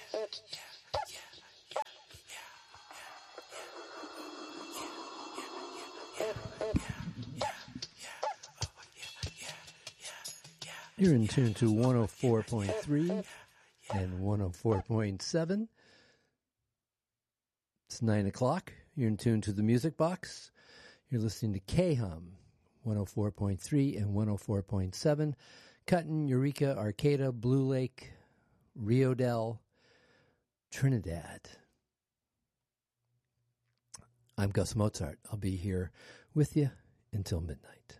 You're in tune to 104.3 and 104.7. It's 9 o'clock. You're in tune to the Music Box. You're listening to K-Hum, 104.3 and 104.7. Cutting, Eureka, Arcata, Blue Lake, Rio Dell, Trinidad. I'm Gus Mozart. I'll be here with you until midnight.